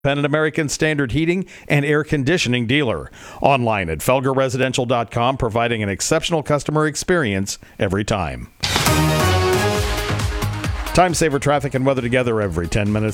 Independent American Standard Heating and Air Conditioning dealer. Online at felgerresidential.com, providing an exceptional customer experience every time. Time saver traffic and weather together every 10 minutes.